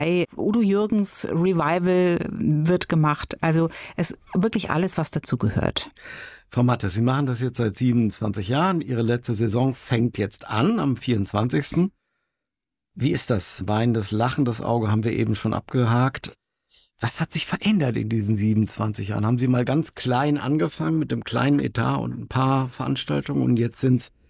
Udo Jürgens Revival wird gemacht. Also es wirklich alles, was dazu gehört. Frau Mattes, Sie machen das jetzt seit 27 Jahren. Ihre letzte Saison fängt jetzt an, am 24. Wie ist das? Weinendes, lachendes Auge haben wir eben schon abgehakt. Was hat sich verändert in diesen 27 Jahren? Haben Sie mal ganz klein angefangen mit einem kleinen Etat und ein paar Veranstaltungen und jetzt sind es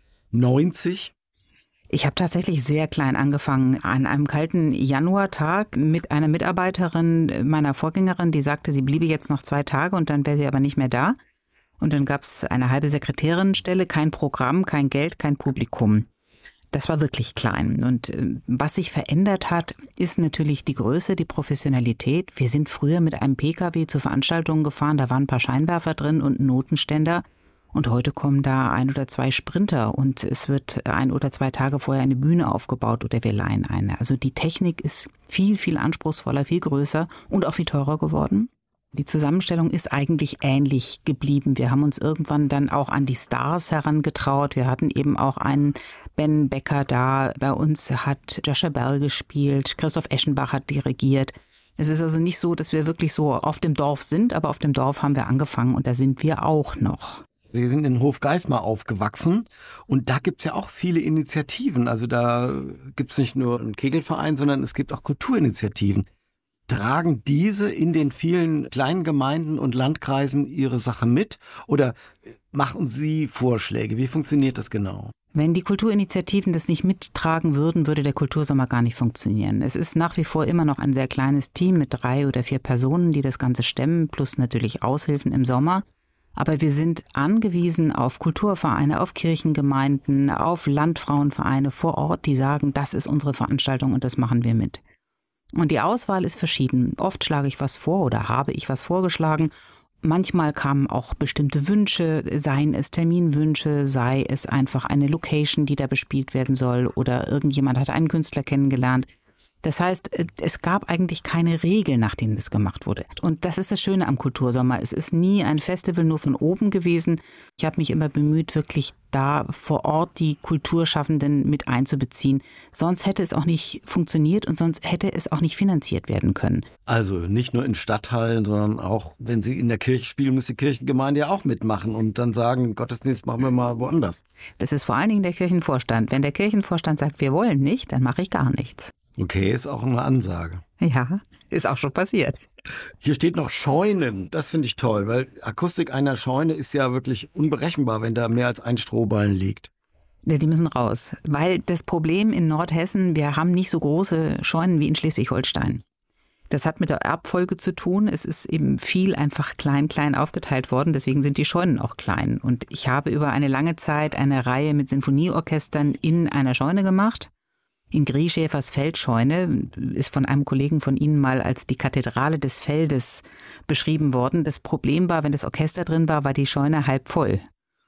90? Ich habe tatsächlich sehr klein angefangen. An einem kalten Januartag mit einer Mitarbeiterin meiner Vorgängerin, die sagte, sie bliebe jetzt noch 2 Tage und dann wäre sie aber nicht mehr da. Und dann gab es eine halbe Sekretärinnenstelle, kein Programm, kein Geld, kein Publikum. Das war wirklich klein. Und was sich verändert hat, ist natürlich die Größe, die Professionalität. Wir sind früher mit einem Pkw zu Veranstaltungen gefahren, da waren ein paar Scheinwerfer drin und ein Notenständer. Und heute kommen da 1 oder 2 Sprinter und es wird 1 oder 2 Tage vorher eine Bühne aufgebaut oder wir leihen eine. Also die Technik ist viel, viel anspruchsvoller, viel größer und auch viel teurer geworden. Die Zusammenstellung ist eigentlich ähnlich geblieben. Wir haben uns irgendwann dann auch an die Stars herangetraut. Wir hatten eben auch einen Ben Becker da. Bei uns hat Joshua Bell gespielt, Christoph Eschenbach hat dirigiert. Es ist also nicht so, dass wir wirklich so auf dem Dorf sind, aber auf dem Dorf haben wir angefangen und da sind wir auch noch. Sie sind in Hofgeismar aufgewachsen und da gibt's ja auch viele Initiativen. Also da gibt's nicht nur einen Kegelverein, sondern es gibt auch Kulturinitiativen. Tragen diese in den vielen kleinen Gemeinden und Landkreisen ihre Sache mit oder machen Sie Vorschläge? Wie funktioniert das genau? Wenn die Kulturinitiativen das nicht mittragen würden, würde der Kultursommer gar nicht funktionieren. Es ist nach wie vor immer noch ein sehr kleines Team mit 3 oder 4 Personen, die das Ganze stemmen, plus natürlich Aushilfen im Sommer. Aber wir sind angewiesen auf Kulturvereine, auf Kirchengemeinden, auf Landfrauenvereine vor Ort, die sagen, das ist unsere Veranstaltung und das machen wir mit. Und die Auswahl ist verschieden. Oft schlage ich was vor oder habe ich was vorgeschlagen. Manchmal kamen auch bestimmte Wünsche, seien es Terminwünsche, sei es einfach eine Location, die da bespielt werden soll oder irgendjemand hat einen Künstler kennengelernt. Das heißt, es gab eigentlich keine Regel, nach denen das gemacht wurde. Und das ist das Schöne am Kultursommer. Es ist nie ein Festival nur von oben gewesen. Ich habe mich immer bemüht, wirklich da vor Ort die Kulturschaffenden mit einzubeziehen. Sonst hätte es auch nicht funktioniert und sonst hätte es auch nicht finanziert werden können. Also nicht nur in Stadthallen, sondern auch, wenn Sie in der Kirche spielen, muss die Kirchengemeinde ja auch mitmachen und dann sagen, Gottesdienst machen wir mal woanders. Das ist vor allen Dingen der Kirchenvorstand. Wenn der Kirchenvorstand sagt, wir wollen nicht, dann mache ich gar nichts. Okay, ist auch eine Ansage. Ja, ist auch schon passiert. Hier steht noch Scheunen. Das finde ich toll, weil Akustik einer Scheune ist ja wirklich unberechenbar, wenn da mehr als ein Strohballen liegt. Ja, die müssen raus. Weil das Problem in Nordhessen, wir haben nicht so große Scheunen wie in Schleswig-Holstein. Das hat mit der Erbfolge zu tun. Es ist eben viel einfach klein aufgeteilt worden. Deswegen sind die Scheunen auch klein. Und ich habe über eine lange Zeit eine Reihe mit Sinfonieorchestern in einer Scheune gemacht. In Grieschäfers Feldscheune ist von einem Kollegen von Ihnen mal als die Kathedrale des Feldes beschrieben worden. Das Problem war, wenn das Orchester drin war, war die Scheune halb voll.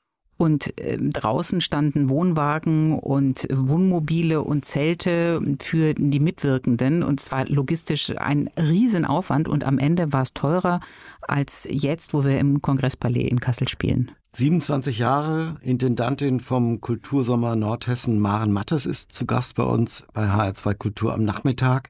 Und draußen standen Wohnwagen und Wohnmobile und Zelte für die Mitwirkenden. Und es war logistisch ein Riesenaufwand. Und am Ende war es teurer als jetzt, wo wir im Kongresspalais in Kassel spielen. 27 Jahre Intendantin vom Kultursommer Nordhessen. Maren Mattes ist zu Gast bei uns bei HR2 Kultur am Nachmittag.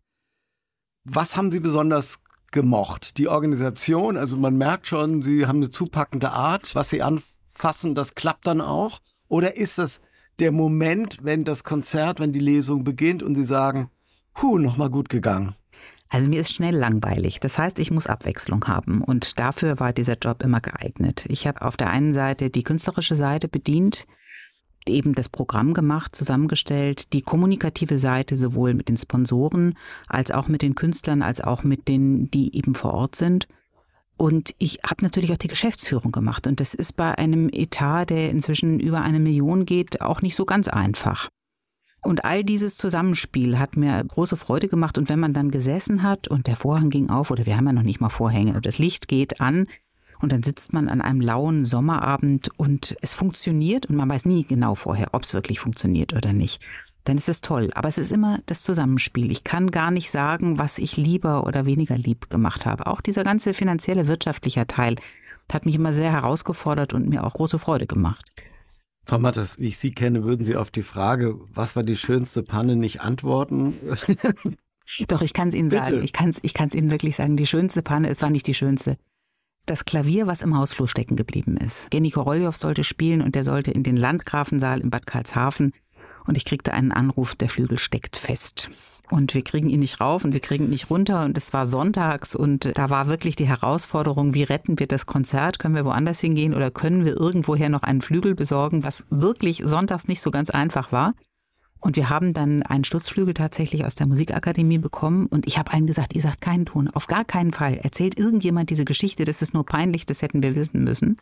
Was haben Sie besonders gemocht? Die Organisation, also man merkt schon, Sie haben eine zupackende Art. Was Sie anfassen, das klappt dann auch? Oder ist das der Moment, wenn das Konzert, wenn die Lesung beginnt und Sie sagen, nochmal gut gegangen? Also mir ist schnell langweilig. Das heißt, ich muss Abwechslung haben und dafür war dieser Job immer geeignet. Ich habe auf der einen Seite die künstlerische Seite bedient, eben das Programm gemacht, zusammengestellt, die kommunikative Seite sowohl mit den Sponsoren als auch mit den Künstlern, als auch mit denen, die eben vor Ort sind. Und ich habe natürlich auch die Geschäftsführung gemacht und das ist bei einem Etat, der inzwischen über 1 Million geht, auch nicht so ganz einfach. Und all dieses Zusammenspiel hat mir große Freude gemacht. Und wenn man dann gesessen hat und der Vorhang ging auf, oder wir haben ja noch nicht mal Vorhänge, das Licht geht an und dann sitzt man an einem lauen Sommerabend und es funktioniert und man weiß nie genau vorher, ob es wirklich funktioniert oder nicht, dann ist es toll. Aber es ist immer das Zusammenspiel. Ich kann gar nicht sagen, was ich lieber oder weniger lieb gemacht habe. Auch dieser ganze finanzielle, wirtschaftliche Teil hat mich immer sehr herausgefordert und mir auch große Freude gemacht. Frau Mattes, wie ich Sie kenne, würden Sie auf die Frage, was war die schönste Panne, nicht antworten. Doch, ich kann es Ihnen Bitte. sagen. Ich kann's Ihnen wirklich sagen. Die schönste Panne, es war nicht die schönste. Das Klavier, was im Hausflur stecken geblieben ist. Genny Koroljow sollte spielen und der sollte in den Landgrafensaal in Bad Karlshafen. Und ich kriegte einen Anruf, der Flügel steckt fest. Und wir kriegen ihn nicht rauf und wir kriegen ihn nicht runter. Und es war sonntags und da war wirklich die Herausforderung, wie retten wir das Konzert? Können wir woanders hingehen oder können wir irgendwoher noch einen Flügel besorgen, was wirklich sonntags nicht so ganz einfach war. Und wir haben dann einen Stutzflügel tatsächlich aus der Musikakademie bekommen. Und ich habe allen gesagt, ihr sagt keinen Ton, auf gar keinen Fall. Erzählt irgendjemand diese Geschichte, das ist nur peinlich, das hätten wir wissen müssen.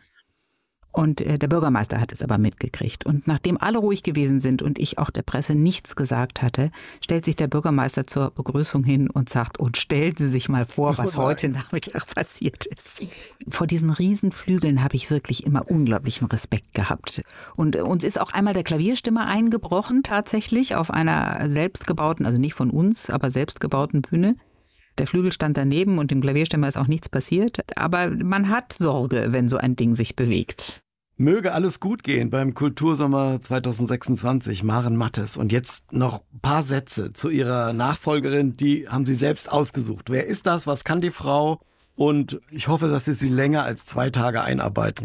Und der Bürgermeister hat es aber mitgekriegt. Und nachdem alle ruhig gewesen sind und ich auch der Presse nichts gesagt hatte, stellt sich der Bürgermeister zur Begrüßung hin und sagt, und stellen Sie sich mal vor, was heute Nachmittag passiert ist. Vor diesen Riesenflügeln habe ich wirklich immer unglaublichen Respekt gehabt. Und uns ist auch einmal der Klavierstimmer eingebrochen, tatsächlich, auf einer selbstgebauten, also nicht von uns, aber selbstgebauten Bühne. Der Flügel stand daneben und dem Klavierstimmer ist auch nichts passiert. Aber man hat Sorge, wenn so ein Ding sich bewegt. Möge alles gut gehen beim Kultursommer 2026, Maren Mattes. Und jetzt noch ein paar Sätze zu Ihrer Nachfolgerin, die haben Sie selbst ausgesucht. Wer ist das? Was kann die Frau? Und ich hoffe, dass Sie länger als 2 Tage einarbeiten.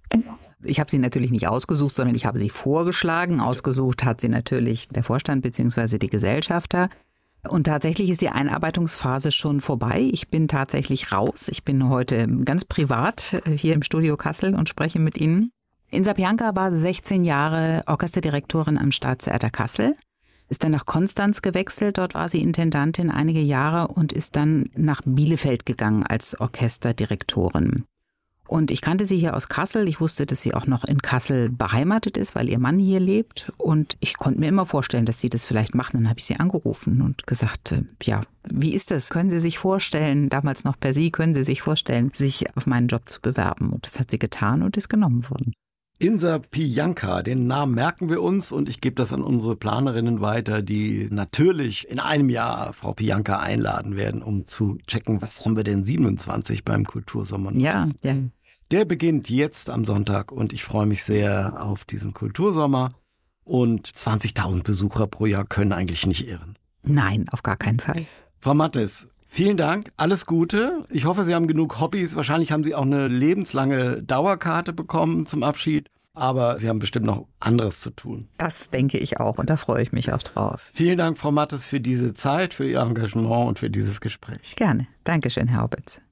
Ich habe sie natürlich nicht ausgesucht, sondern ich habe sie vorgeschlagen. Ausgesucht hat sie natürlich der Vorstand bzw. die Gesellschafter. Und tatsächlich ist die Einarbeitungsphase schon vorbei. Ich bin tatsächlich raus. Ich bin heute ganz privat hier im Studio Kassel und spreche mit Ihnen. Insa Pianka war 16 Jahre Orchesterdirektorin am Staatstheater Kassel, ist dann nach Konstanz gewechselt, dort war sie Intendantin einige Jahre und ist dann nach Bielefeld gegangen als Orchesterdirektorin. Und ich kannte sie hier aus Kassel. Ich wusste, dass sie auch noch in Kassel beheimatet ist, weil ihr Mann hier lebt. Und ich konnte mir immer vorstellen, dass sie das vielleicht macht. Dann habe ich sie angerufen und gesagt, ja, wie ist das? Können Sie sich vorstellen, damals noch per Sie, können Sie sich vorstellen, sich auf meinen Job zu bewerben? Und das hat sie getan und ist genommen worden. Insa Pianka, den Namen merken wir uns und ich gebe das an unsere Planerinnen weiter, die natürlich in einem Jahr Frau Pianka einladen werden, um zu checken, was haben wir denn 27 beim Kultursommer. Ja. Der beginnt jetzt am Sonntag und ich freue mich sehr auf diesen Kultursommer und 20.000 Besucher pro Jahr können eigentlich nicht irren. Nein, auf gar keinen Fall. Frau Mattes, vielen Dank, alles Gute. Ich hoffe, Sie haben genug Hobbys. Wahrscheinlich haben Sie auch eine lebenslange Dauerkarte bekommen zum Abschied. Aber Sie haben bestimmt noch anderes zu tun. Das denke ich auch und da freue ich mich auch drauf. Vielen Dank, Frau Mattes, für diese Zeit, für Ihr Engagement und für dieses Gespräch. Gerne. Dankeschön, Herr Haubitz.